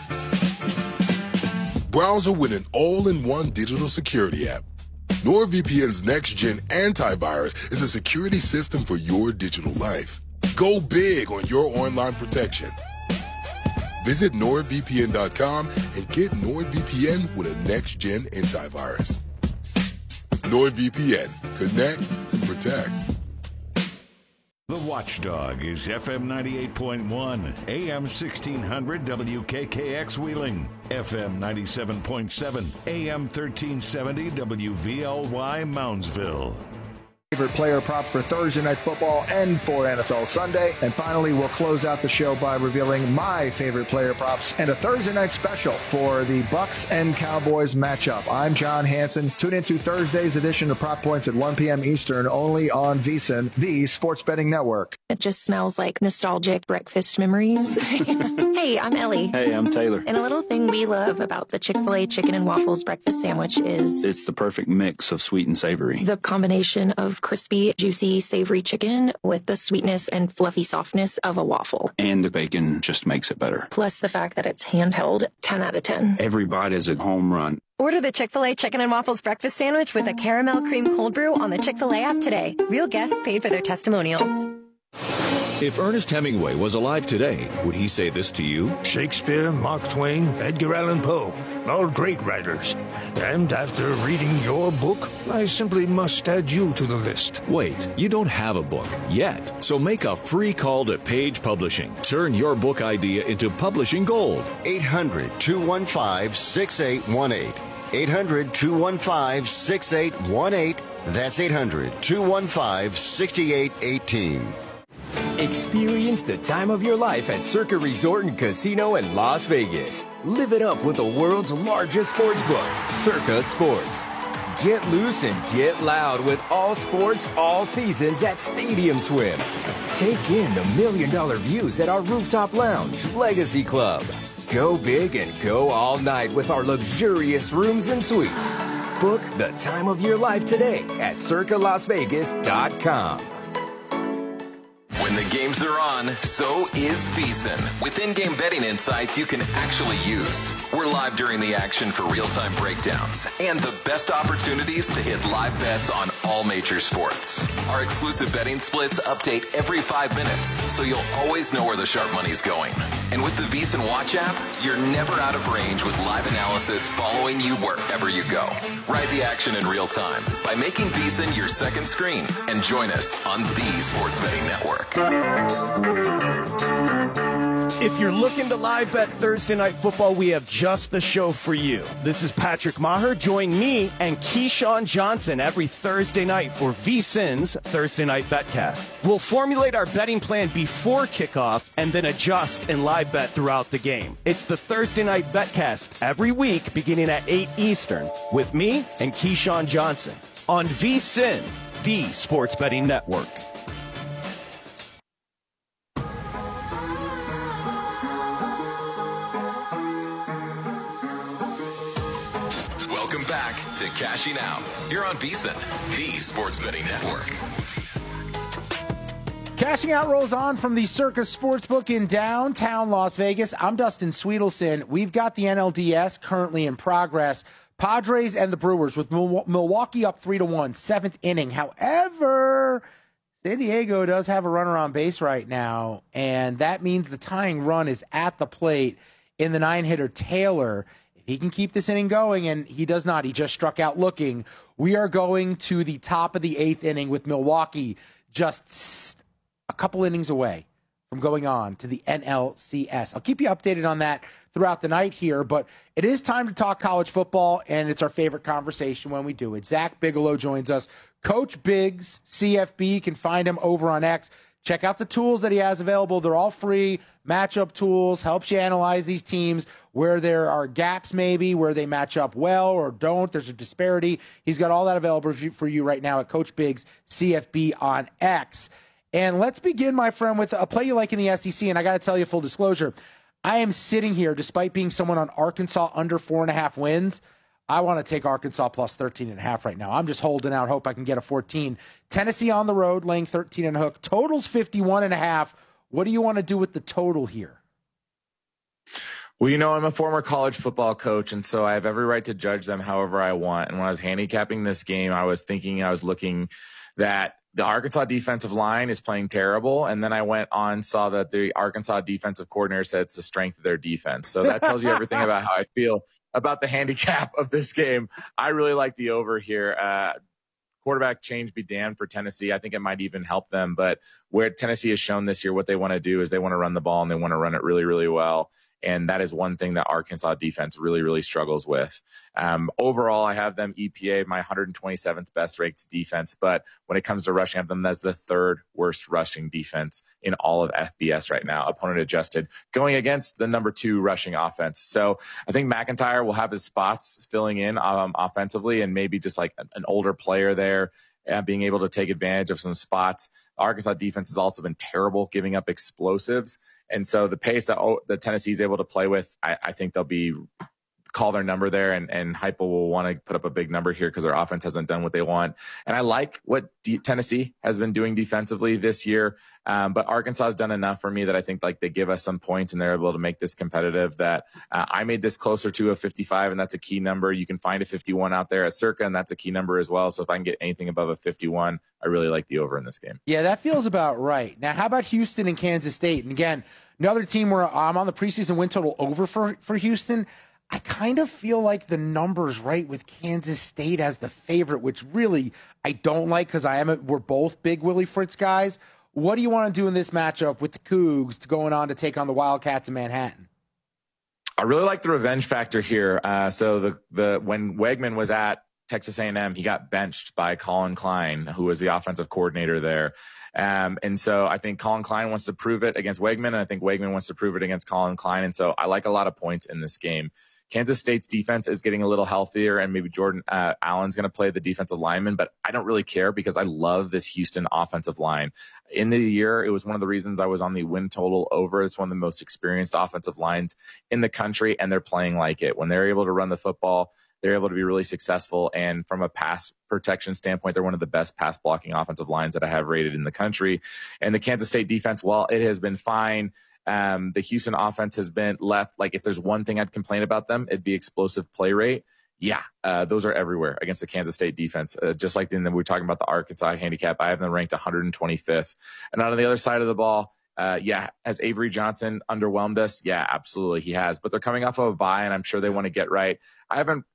Browser with an all-in-one digital security app. NordVPN's next-gen antivirus is a security system for your digital life. Go big on your online protection. Visit NordVPN.com and get NordVPN with a next-gen antivirus. NordVPN. Connect and protect. The Watchdog is FM 98.1, AM 1600 WKKX Wheeling, FM 97.7, AM 1370 WVLY Moundsville. Favorite player props for Thursday Night Football and for NFL Sunday. And finally, we'll close out the show by revealing my favorite player props and a Thursday night special for the Bucks and Cowboys matchup. I'm John Hansen. Tune into Thursday's edition of Prop Points at 1 p.m. Eastern, only on VSiN, the sports betting network. It just smells like nostalgic breakfast memories. Hey, I'm Ellie. Hey, I'm Taylor. And a little thing we love about the Chick-fil-A chicken and waffles breakfast sandwich is it's the perfect mix of sweet and savory. The combination of crispy, juicy, savory chicken with the sweetness and fluffy softness of a waffle. And the bacon just makes it better. Plus the fact that it's handheld, 10 out of 10. Every bite is a home run. Order the Chick-fil-A Chicken and Waffles Breakfast Sandwich with a caramel cream cold brew on the Chick-fil-A app today. Real guests paid for their testimonials. If Ernest Hemingway was alive today, would he say this to you? Shakespeare, Mark Twain, Edgar Allan Poe, all great writers. And after reading your book, I simply must add you to the list. Wait, you don't have a book yet. So make a free call to Page Publishing. Turn your book idea into publishing gold. 800-215-6818. 800-215-6818. That's 800-215-6818. Experience the time of your life at Circa Resort and Casino in Las Vegas. Live it up with the world's largest sports book, Circa Sports. Get loose and get loud with all sports, all seasons at Stadium Swim. Take in the $1 million views at our rooftop lounge, Legacy Club. Go big and go all night with our luxurious rooms and suites. Book the time of your life today at circalasvegas.com. When the games are on, so is VSiN. With in-game betting insights you can actually use. We're live during the action for real-time breakdowns and the best opportunities to hit live bets on all major sports. Our exclusive betting splits update every 5 minutes, so you'll always know where the sharp money's going. And with the VSiN Watch app, you're never out of range with live analysis following you wherever you go. Ride the action in real time by making VSiN your second screen and join us on the Sports Betting Network. If you're looking to live bet Thursday Night Football, we have just the show for you. This is Patrick Maher. Join me and Keyshawn Johnson every Thursday night for VSiN's Thursday Night Betcast. We'll formulate our betting plan before kickoff and then adjust and live bet throughout the game. It's the Thursday Night Betcast every week beginning at 8 Eastern with me and Keyshawn Johnson on VSiN, the Sports Betting Network. Welcome back to Cashing Out here on VSiN, the Sports Betting Network. Cashing Out rolls on from the Circa Sportsbook in downtown Las Vegas. I'm Dustin Sweetelson. We've got the NLDS currently in progress. Padres and the Brewers with Milwaukee up 3-1, seventh inning. However, San Diego does have a runner on base right now, and that means the tying run is at the plate in the 9-hitter Taylor. if he can keep this inning going, and he does not, he just struck out looking, we are going to the top of the 8th inning with Milwaukee just a couple innings away from going on to the NLCS. I'll keep you updated on that throughout the night here, but it is time to talk college football, and it's our favorite conversation when we do it. Zach Bigelow joins us. Coach Biggs, CFB, you can find him over on X. Check out the tools that he has available. They're all free. Matchup tools, helps you analyze these teams, where there are gaps maybe, where they match up well or don't. There's a disparity. He's got all that available for you right now at Coach Biggs, CFB on X. And let's begin, my friend, with a play you like in the SEC. And I got to tell you, full disclosure, I am sitting here, despite being someone on Arkansas under 4.5 wins, I want to take Arkansas plus 13.5 right now. I'm just holding out hope I can get a 14. Tennessee on the road, laying 13 and a hook. Total's 51.5. What do you want to do with the total here? Well, you know, I'm a former college football coach, and so I have every right to judge them however I want. And when I was handicapping this game, I was looking that the Arkansas defensive line is playing terrible. And then I went on, saw that the Arkansas defensive coordinator said it's the strength of their defense. So that tells you everything about how I feel about the handicap of this game. I really like the over here. Quarterback change be damned for Tennessee. I think it might even help them. But where Tennessee has shown this year, what they want to do is they want to run the ball, and they want to run it really, really well. And that is one thing that Arkansas defense really, really struggles with. Overall, I have them EPA, my 127th best ranked defense. But when it comes to rushing, I have them that's the 3rd worst rushing defense in all of FBS right now, opponent adjusted, going against the number 2 rushing offense. So I think McIntyre will have his spots filling in offensively, and maybe just like an older player there, being able to take advantage of some spots. Arkansas defense has also been terrible, giving up explosives. And so the pace that Tennessee is able to play with, I think they'll call their number there, and Heupel will want to put up a big number here because their offense hasn't done what they want. And I like what Tennessee has been doing defensively this year, but Arkansas has done enough for me that I think like they give us some points and they're able to make this competitive. That I made this closer to a 55, and that's a key number. You can find a 51 out there at Circa, and that's a key number as well. So if I can get anything above a 51, I really like the over in this game. Yeah, that feels about right. Now, how about Houston and Kansas State? And again, another team where I'm on the preseason win total over for Houston. I kind of feel like the number's right with Kansas State as the favorite, which really I don't like because we're both big Willie Fritz guys. What do you want to do in this matchup with the Cougs going on to take on the Wildcats in Manhattan? I really like the revenge factor here. So when Wegman was at Texas A&M, he got benched by Colin Klein, who was the offensive coordinator there. And so I think Colin Klein wants to prove it against Wegman, and I think Wegman wants to prove it against Colin Klein. And so I like a lot of points in this game. Kansas State's defense is getting a little healthier, and maybe Jordan Allen's going to play the defensive lineman, but I don't really care because I love this Houston offensive line. In the year, it was one of the reasons I was on the win total over. It's one of the most experienced offensive lines in the country, and they're playing like it. When they're able to run the football, they're able to be really successful. And from a pass protection standpoint, they're one of the best pass blocking offensive lines that I have rated in the country. And the Kansas State defense, while it has been fine, the Houston offense has been left. Like, if there's one thing I'd complain about them, it'd be explosive play rate. Yeah, those are everywhere against the Kansas State defense. Just like we were talking about the Arkansas handicap, I have them ranked 125th. And on the other side of the ball, has Avery Johnson underwhelmed us? Yeah, absolutely, he has. But they're coming off of a bye, and I'm sure they want to get right. I haven't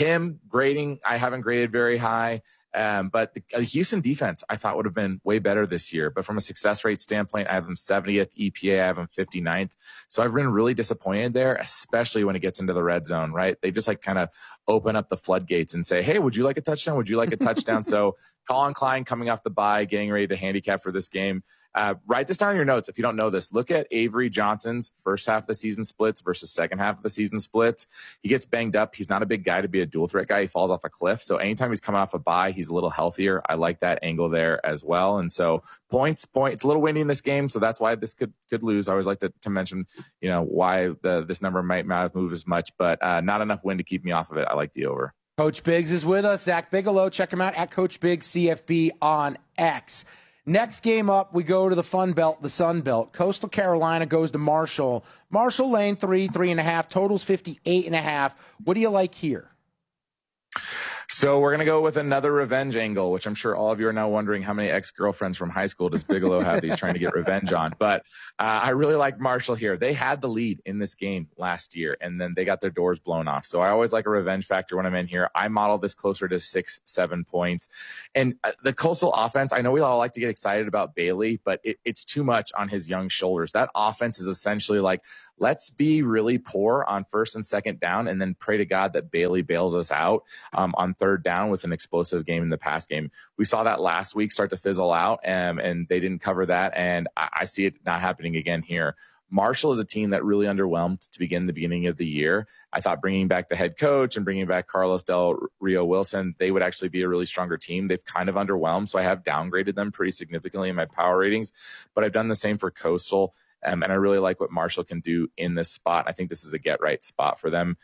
graded very high. But the Houston defense, I thought, would have been way better this year. But from a success rate standpoint, I have them 70th EPA. I have them 59th. So I've been really disappointed there, especially when it gets into the red zone, right? They just like kind of open up the floodgates and say, hey, would you like a touchdown? Would you like a touchdown? So Colin Klein coming off the bye, getting ready to handicap for this game. Write this down in your notes if you don't know this. Look at Avery Johnson's first half of the season splits versus second half of the season splits. He gets banged up. He's not a big guy to be a dual threat guy. He falls off a cliff. So anytime he's coming off a bye, he's a little healthier. I like that angle there as well. And so points. It's a little windy in this game, so that's why this could lose. I always like to mention, why this number might not have moved as much, but not enough wind to keep me off of it. I like the over. Coach Biggs is with us. Zach Bigelow. Check him out at Coach Biggs CFB on X. Next game up, we go to the Fun Belt, the Sun Belt. Coastal Carolina goes to Marshall. Marshall lane 3.5. Totals 58.5. What do you like here? So we're going to go with another revenge angle, which I'm sure all of you are now wondering how many ex-girlfriends from high school does Bigelow have he's trying to get revenge on. But I really like Marshall here. They had the lead in this game last year, and then they got their doors blown off. So I always like a revenge factor when I'm in here. I model this closer to 6-7 points. And the Coastal offense, I know we all like to get excited about Bailey, but it's too much on his young shoulders. That offense is essentially like, let's be really poor on first and second down and then pray to God that Bailey bails us out on third down with an explosive game in the pass game. We saw that last week start to fizzle out, and they didn't cover that, and I see it not happening again here. Marshall is a team that really underwhelmed to begin the beginning of the year. I thought bringing back the head coach and bringing back Carlos Del Rio Wilson, they would actually be a really stronger team. They've kind of underwhelmed, so I have downgraded them pretty significantly in my power ratings, but I've done the same for Coastal. And I really like what Marshall can do in this spot. I think this is a get-right spot for them.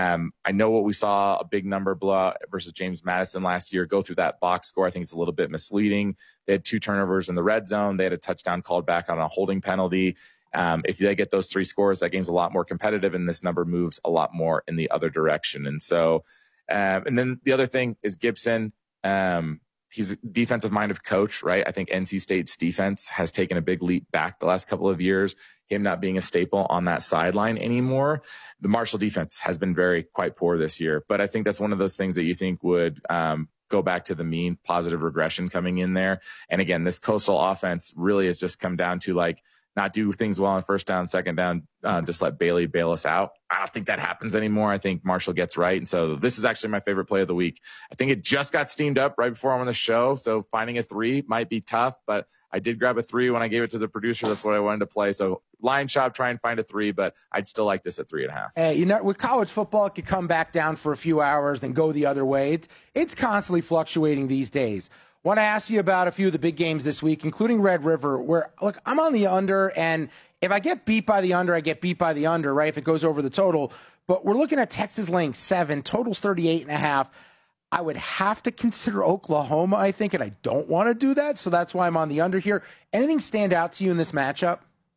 I know what we saw, a big number blowout versus James Madison last year. Go through that box score. I think it's a little bit misleading. They had 2 turnovers in the red zone. They had a touchdown called back on a holding penalty. If they get those 3 scores, that game's a lot more competitive, and this number moves a lot more in the other direction. And so, and then the other thing is Gibson. He's a defensive-minded coach, right? I think NC State's defense has taken a big leap back the last couple of years, him not being a staple on that sideline anymore. The Marshall defense has been quite poor this year, but I think that's one of those things that you think would go back to the mean, positive regression coming in there. And again, this Coastal offense really has just come down to like, not do things well on first down, second down, just let Bailey bail us out. I don't think that happens anymore. I think Marshall gets right. And so this is actually my favorite play of the week. I think it just got steamed up right before I'm on the show. So finding a 3 might be tough, but I did grab a 3 when I gave it to the producer. That's what I wanted to play. So line shop, try and find a 3, but I'd still like this at 3.5. Hey, with college football, it could come back down for a few hours, then go the other way. It's constantly fluctuating these days. Want to ask you about a few of the big games this week, including Red River, where, look, I'm on the under, and if I get beat by the under, I get beat by the under, right, if it goes over the total. But we're looking at Texas laying 7, total's 38.5. I would have to consider Oklahoma, I think, and I don't want to do that, so that's why I'm on the under here. Anything stand out to you in this matchup?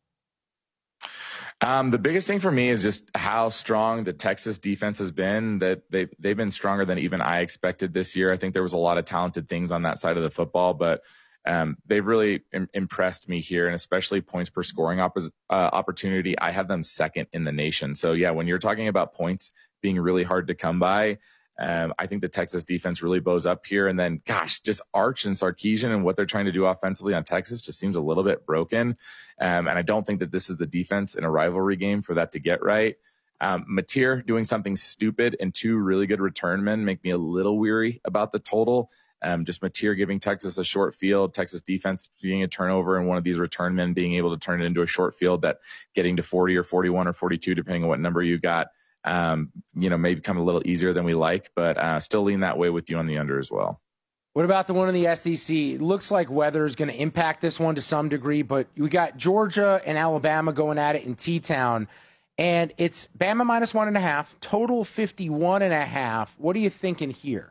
The biggest thing for me is just how strong the Texas defense has been. That they've been stronger than even I expected this year. I think there was a lot of talented things on that side of the football, but they've really impressed me here, and especially points per scoring opportunity. I have them second in the nation. So yeah, when you're talking about points being really hard to come by, I think the Texas defense really bows up here. And then, gosh, just Arch and Sarkisian and what they're trying to do offensively on Texas just seems a little bit broken. And I don't think that this is the defense in a rivalry game for that to get right. Mateer doing something stupid and 2 really good return men make me a little weary about the total. Just Mateer giving Texas a short field, Texas defense being a turnover, and one of these return men being able to turn it into a short field that getting to 40 or 41 or 42, depending on what number you got, may become a little easier than we like, but still lean that way with you on the under as well. What about the one in the SEC? It looks like weather is going to impact this one to some degree, but we got Georgia and Alabama going at it in T-Town, and it's Bama minus 1.5, total 51.5. What are you thinking here?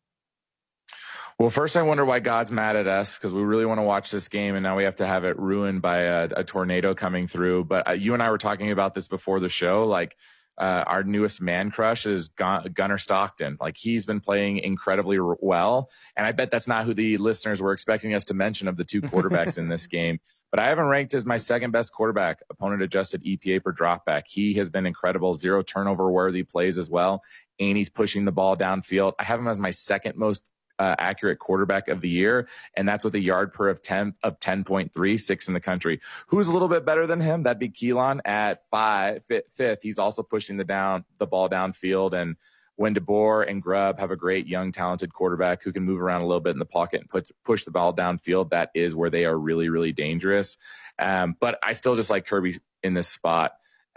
Well, first I wonder why God's mad at us, because we really want to watch this game, and now we have to have it ruined by a tornado coming through. But you and I were talking about this before the show, like, our newest man crush is Gunnar Stockton. Like, he's been playing incredibly well. And I bet that's not who the listeners were expecting us to mention of the 2 quarterbacks in this game. But I have him ranked as my second best quarterback, opponent adjusted EPA per dropback. He has been incredible, 0 turnover worthy plays as well. And he's pushing the ball downfield. I have him as my second most accurate quarterback of the year, and that's with a yard per of 10.3, 6 in the country. Who's a little bit better than him? That'd be Keelan at 5th. He's also pushing the ball downfield, and when DeBoer and Grubb have a great young talented quarterback who can move around a little bit in the pocket and push the ball downfield, that is where they are really, really dangerous. But I still just like Kirby in this spot.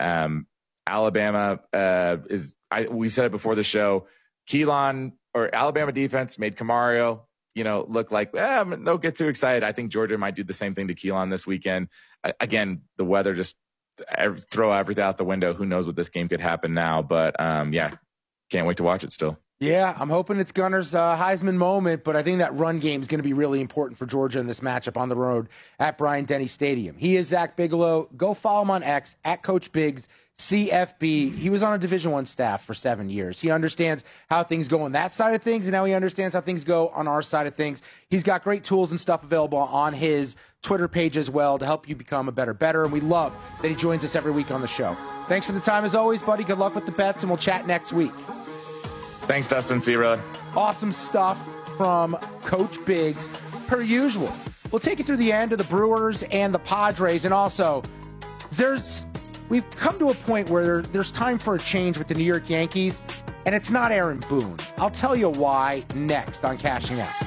Alabama we said it before the show, Keelan or Alabama defense made Camario, look like, don't get too excited. I think Georgia might do the same thing to Keelan this weekend. Again, the weather just throw everything out the window. Who knows what this game could happen now? But can't wait to watch it still. Yeah, I'm hoping it's Gunner's Heisman moment, but I think that run game is going to be really important for Georgia in this matchup on the road at Bryant-Denny Stadium. He is Zach Bigelow. Go follow him on X, at Coach Biggs. CFB. He was on a Division I staff for 7 years. He understands how things go on that side of things, and now he understands how things go on our side of things. He's got great tools and stuff available on his Twitter page as well to help you become a better, and we love that he joins us every week on the show. Thanks for the time as always, buddy. Good luck with the bets, and we'll chat next week. Thanks, Dustin. See you, brother. Awesome stuff from Coach Biggs, per usual. We'll take you through the end of the Brewers and the Padres, and also we've come to a point where there's time for a change with the New York Yankees, and it's not Aaron Boone. I'll tell you why next on Cashing Out.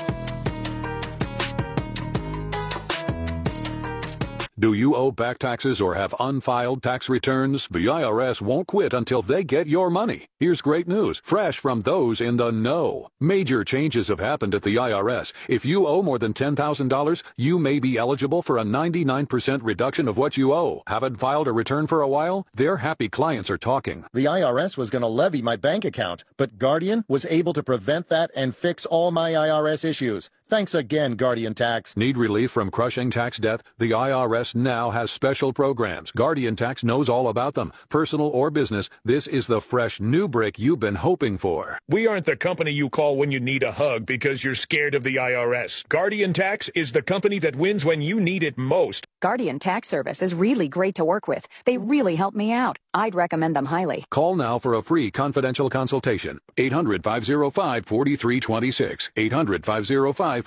Do you owe back taxes or have unfiled tax returns? The IRS won't quit until they get your money. Here's great news, fresh from those in the know. Major changes have happened at the IRS. If you owe more than $10,000, you may be eligible for a 99% reduction of what you owe. Haven't filed a return for a while? Their happy clients are talking. The IRS was going to levy my bank account, but Guardian was able to prevent that and fix all my IRS issues. Thanks again, Guardian Tax. Need relief from crushing tax debt? The IRS now has special programs. Guardian Tax knows all about them. Personal or business, this is the fresh new break you've been hoping for. We aren't the company you call when you need a hug because you're scared of the IRS. Guardian Tax is the company that wins when you need it most. Guardian Tax Service is really great to work with. They really help me out. I'd recommend them highly. Call now for a free confidential consultation. 800-505-4326. 800-505-4326.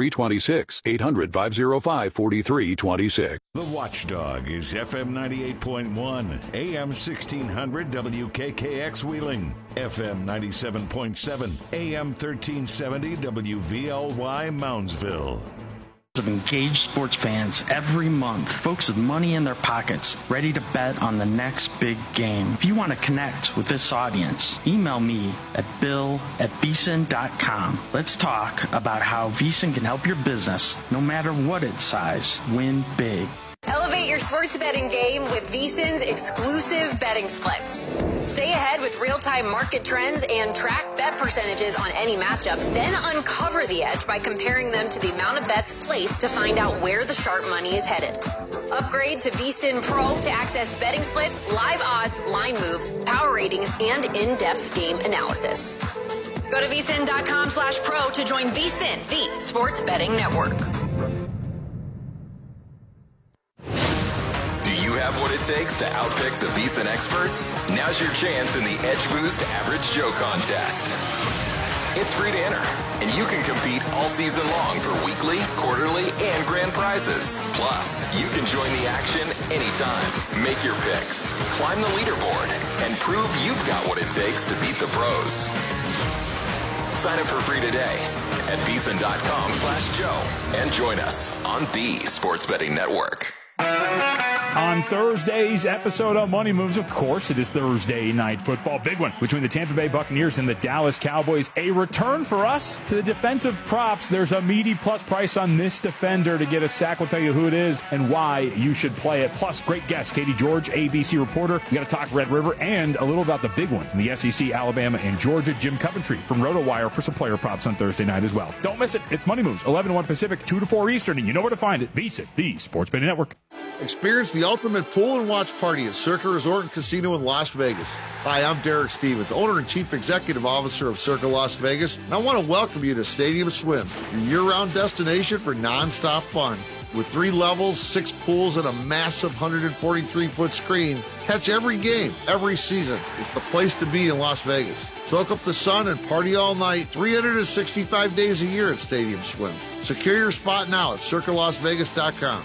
800-505-4326. The Watchdog is FM 98.1, AM 1600 WKKX Wheeling, FM 97.7, AM 1370 WVLY Moundsville. Of engaged sports fans every month, folks with money in their pockets, ready to bet on the next big game. If you want to connect with this audience, email me at bill@vsin.com. Let's talk about how VSiN can help your business, no matter what its size, win big. Elevate your sports betting game with VSiN's exclusive betting splits. Stay ahead with real-time market trends and track bet percentages on any matchup, then uncover the edge by comparing them to the amount of bets placed to find out where the sharp money is headed. Upgrade to VSiN Pro to access betting splits, live odds, line moves, power ratings, and in-depth game analysis. Go to vsin.com/pro to join VSiN, the sports betting network. Do you have what it takes to outpick the VSiN experts? Now's your chance in the Edge Boost Average Joe contest. It's free to enter, and you can compete all season long for weekly, quarterly, and grand prizes. Plus, you can join the action anytime. Make your picks, climb the leaderboard, and prove you've got what it takes to beat the pros. Sign up for free today at vsin.com/Joe and join us on the Sports Betting Network. On Thursday's episode of Money Moves, of course, it is Thursday night football. Big one between the Tampa Bay Buccaneers and the Dallas Cowboys. A return for us to the defensive props. There's a meaty plus price on this defender to get a sack. We'll tell you who it is and why you should play it. Plus, great guest, Katie George, ABC reporter. We got to talk Red River and a little about the big one in the SEC, Alabama and Georgia. Jim Coventry from RotoWire for some player props on Thursday night as well. Don't miss it. It's Money Moves, 11 to 1 Pacific, 2 to 4 Eastern, and you know where to find it. VSiN, the Sports Betting Network. Experience the ultimate pool and watch party at Circa Resort and Casino in Las Vegas. Hi, I'm Derek Stevens, owner and chief executive officer of Circa Las Vegas, and I want to welcome you to Stadium Swim, your year-round destination for non-stop fun. With 3 levels, 6 pools, and a massive 143-foot screen, catch every game, every season. It's the place to be in Las Vegas. Soak up the sun and party all night, 365 days a year at Stadium Swim. Secure your spot now at circalasvegas.com.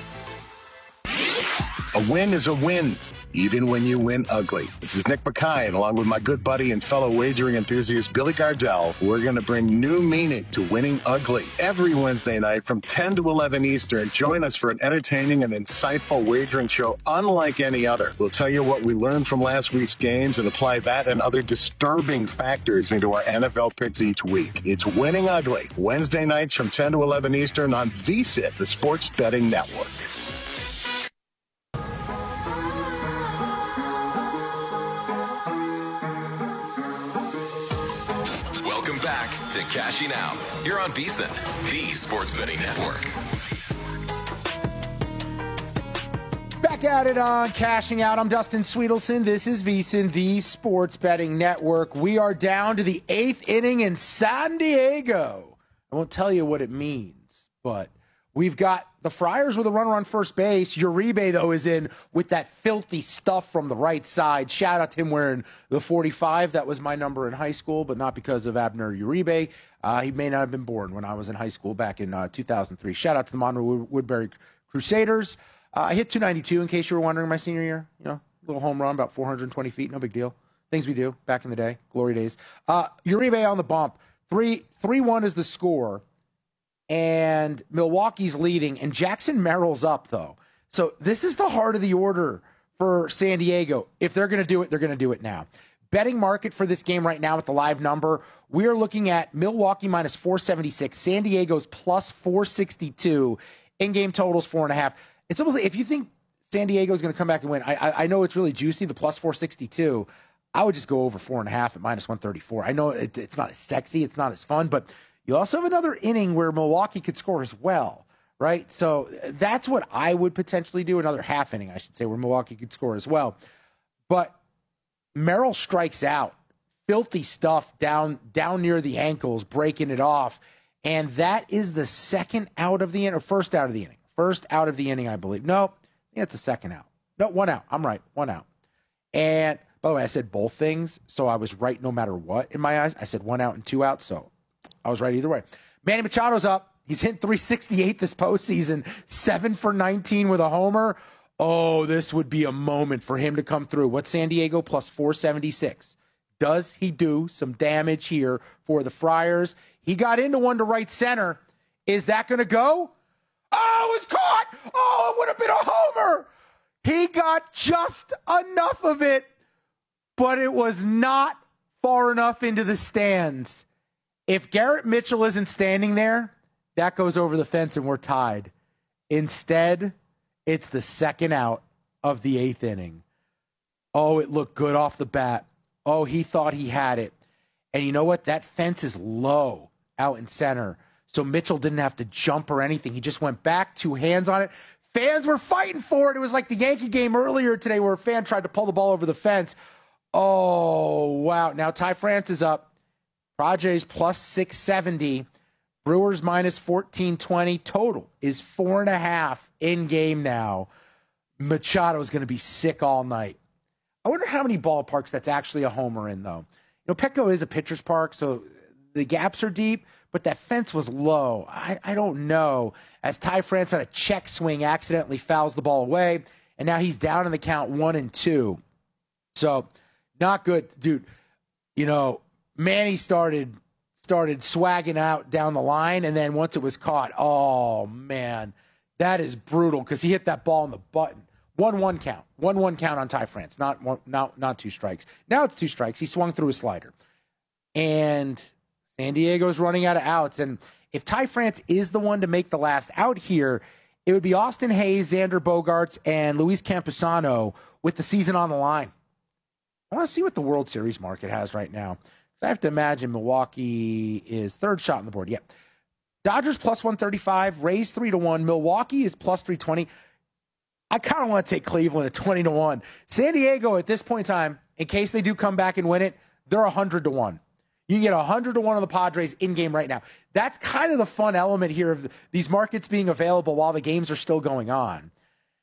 A win is a win, even when you win ugly. This is Nick Mackay, and along with my good buddy and fellow wagering enthusiast Billy Gardell, we're going to bring new meaning to winning ugly. Every Wednesday night from 10 to 11 Eastern, join us for an entertaining and insightful wagering show unlike any other. We'll tell you what we learned from last week's games and apply that and other disturbing factors into our NFL picks each week. It's Winning Ugly, Wednesday nights from 10 to 11 Eastern on VSiN, the Sports Betting Network. Back to Cashing Out here on VSiN, the Sports Betting Network. Back Back at it on Cashing Out. I'm Dustin Sweetelson. This is VSiN, the Sports Betting Network. We are down to the 8th inning in San Diego. I won't tell you what it means, but we've got the Friars with a runner on first base. Uribe, though, is in with that filthy stuff from the right side. Shout out to him wearing the 45. That was my number in high school, but not because of Abner Uribe. He may not have been born when I was in high school back in 2003. Shout out to the Monroe Woodbury Crusaders. I hit 292 in case you were wondering my senior year. You know, little home run, about 420 feet, no big deal. Things we do back in the day, glory days. Uribe on the bump. 3-1 is the score, and Milwaukee's leading, and Jackson Merrill's up, though. So this is the heart of the order for San Diego. If they're going to do it, they're going to do it now. Betting market for this game right now with the live number, we're looking at Milwaukee minus 476, San Diego's plus 462, in-game totals 4.5. It's almost like if you think San Diego is going to come back and win, I know it's really juicy, the plus 462. I would just go over 4.5 at minus 134. I know it's not as sexy, it's not as fun, but you also have another inning where Milwaukee could score as well, right? So that's what I would potentially do, another half inning, I should say, where Milwaukee could score as well. But Merrill strikes out. Filthy stuff down near the ankles, breaking it off. And that is the second out of the inning, or first out of the inning. First out of the inning, I believe. No, I think it's the second out. No, one out. I'm right. One out. And by the way, I said both things, so I was right no matter what in my eyes. I said 1 out and 2 out, so I was right either way. Manny Machado's up. He's hit 368 this postseason, 7 for 19 with a homer. Oh, this would be a moment for him to come through. What's San Diego plus 476? Does he do some damage here for the Friars? He got into one to right center. Is that going to go? Oh, it's caught. Oh, it would have been a homer. He got just enough of it, but it was not far enough into the stands. If Garrett Mitchell isn't standing there, that goes over the fence and we're tied. Instead, it's the second out of the 8th inning. Oh, it looked good off the bat. Oh, he thought he had it. And you know what? That fence is low out in center. So Mitchell didn't have to jump or anything. He just went back, 2 hands on it. Fans were fighting for it. It was like the Yankee game earlier today where a fan tried to pull the ball over the fence. Oh, wow. Now Ty France is up. Padres plus 670. Brewers minus 1420. Total is 4.5 in game now. Machado's going to be sick all night. I wonder how many ballparks that's actually a homer in, though. You know, Petco is a pitcher's park, so the gaps are deep, but that fence was low. I don't know. As Ty France on a check swing accidentally fouls the ball away, and now he's down in the count 1-2. So, not good. Dude, you know, Manny started swagging out down the line, and then once it was caught, oh, man, that is brutal because he hit that ball on the button. 1-1 count. 1-1 count on Ty France, not 2 strikes. Now it's 2 strikes. He swung through a slider. And San Diego's running out of outs. And if Ty France is the one to make the last out here, it would be Austin Hayes, Xander Bogaerts, and Luis Campusano with the season on the line. I want to see what the World Series market has right now. So I have to imagine Milwaukee is third shot on the board. Yep. Dodgers plus 135, Rays 3-1. Milwaukee is plus 320. I kind of want to take Cleveland at 20-1. San Diego at this point in time, in case they do come back and win it, they're 100-1. You can get 100-1 on the Padres in game right now. That's kind of the fun element here of these markets being available while the games are still going on.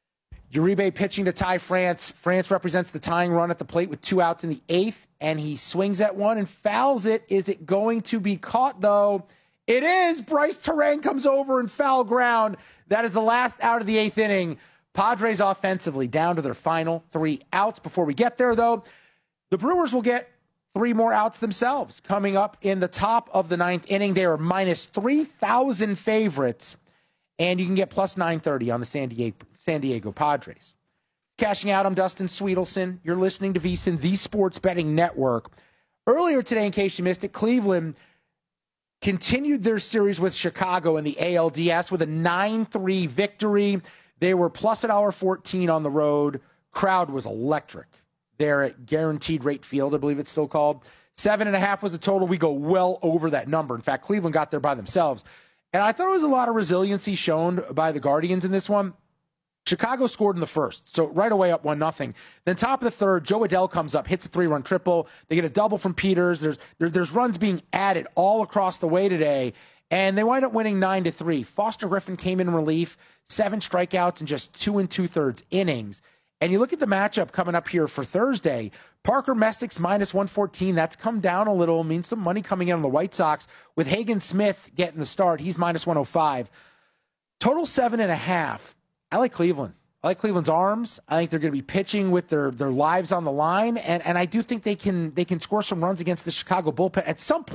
Uribe pitching to Ty France. France represents the tying run at the plate with 2 outs in the 8th, and he swings at one and fouls it. Is it going to be caught, though? It is. Bryce Terang comes over and foul ground. That is the last out of the 8th inning. Padres offensively down to their final 3 outs. Before we get there, though, the Brewers will get 3 more outs themselves coming up in the top of the 9th inning. They are minus 3,000 favorites, and you can get plus 930 on the San Diego Padres. Cashing out, I'm Dustin Sweetelson. You're listening to VSiN, the Sports Betting Network. Earlier today, in case you missed it, Cleveland continued their series with Chicago in the ALDS with a 9-3 victory. They were plus $1.14 on the road. Crowd was electric there at Guaranteed Rate Field, I believe it's still called. 7.5 was the total. We go well over that number. In fact, Cleveland got there by themselves. And I thought it was a lot of resiliency shown by the Guardians in this one. Chicago scored in the first, so right away up 1-0. Then top of the third, Joe Adell comes up, hits a 3-run triple. They get a double from Peters. There's runs being added all across the way today, and they wind up winning 9-3. Foster Griffin came in relief, 7 strikeouts in just 2 2/3 innings. And you look at the matchup coming up here for Thursday, Parker Messick's -114. That's come down a little, means some money coming in on the White Sox. With Hagen Smith getting the start, he's -105. Total 7.5. I like Cleveland. I like Cleveland's arms. I think they're going to be pitching with their lives on the line, and I do think they can score some runs against the Chicago bullpen at some point.